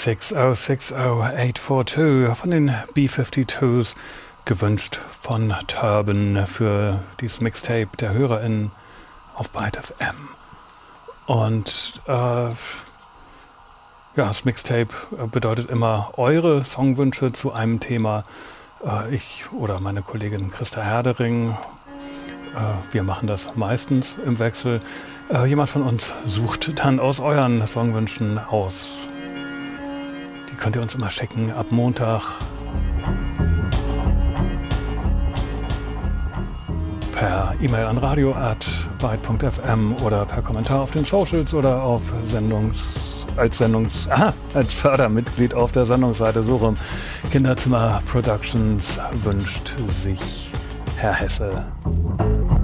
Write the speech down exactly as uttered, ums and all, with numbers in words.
sechs null sechs null acht vier zwei von den B zweiundfünfzig gewünscht von Turban für dieses Mixtape der HörerInnen auf Byte F M. Und äh, ja, das Mixtape bedeutet immer eure Songwünsche zu einem Thema. Äh, ich oder meine Kollegin Christa Herdering, äh, wir machen das meistens im Wechsel. Äh, jemand von uns sucht dann aus euren Songwünschen aus. Die könnt ihr uns immer schicken ab Montag per E-Mail an radio at byte punkt f m oder per Kommentar auf den Socials oder auf Sendungs als Sendungs ah, als Fördermitglied auf der Sendungsseite so rum. Kinderzimmer Productions wünscht sich Herr Hesse.